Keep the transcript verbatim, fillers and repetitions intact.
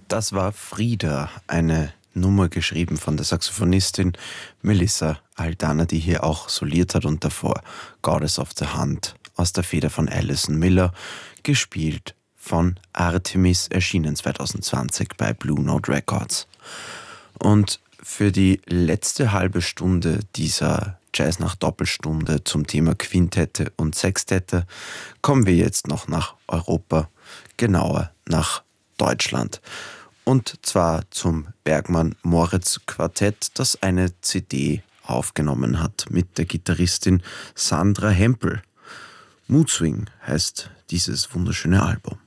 Das war Frida, eine Nummer geschrieben von der Saxophonistin Melissa Aldana, die hier auch soliert hat, und davor Goddess of the Hunt aus der Feder von Alison Miller, gespielt von Artemis, erschienen zwanzig zwanzig bei Blue Note Records. Und für die letzte halbe Stunde dieser Jazznacht-Doppelstunde zum Thema Quintette und Sextette kommen wir jetzt noch nach Europa, genauer nach Deutschland. Und zwar zum Bergmann-Moritz-Quartett, das eine C D aufgenommen hat mit der Gitarristin Sandra Hempel. Mood Swing heißt dieses wunderschöne Album.